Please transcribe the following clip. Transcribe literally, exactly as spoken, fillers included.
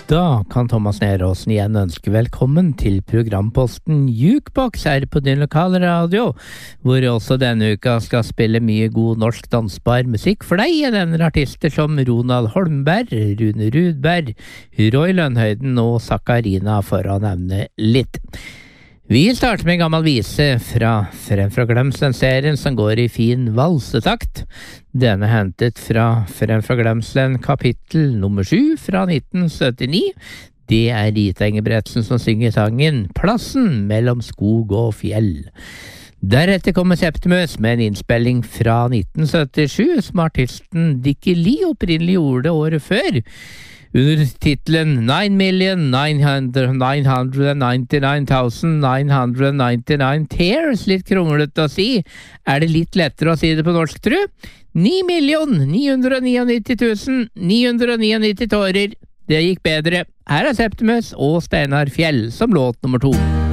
Da kan Thomas Neråsen igjen ønske velkommen til programposten Jukebox her på din lokale radio, hvor jeg også denne uka skal spille mye god norsk dansbar musikk for deg. Jeg nevner artister som Ronald Holmberg, Rune Rudberg, Roy Lønnhøyden og Sakarina, for å nevne litt. Vi starter med en gammel vise fra Frem fra Glemselen-serien som går i fin valsetakt. Denne hentet fra Frem fra Glemselen kapittel nummer sju fra nitten syttini. Det er Rita Ingebretsen som synger sangen Plassen mellom skog og fjell. Deretter kommer Septimus med en innspilling fra nitten syttisju som artisten Dickie Lee opprinnelig gjorde året før. Under titlen nine million nine hundred ninety-nine thousand nine hundred ninety-nine tears, litt kronglete å si. Er det litt lettere å si det på norsk, tru? ni million ni hundre nittini tusen ni hundre nittini tårer. Det gikk bedre. Her er Septimus og Steinar Fjell som låt nummer to.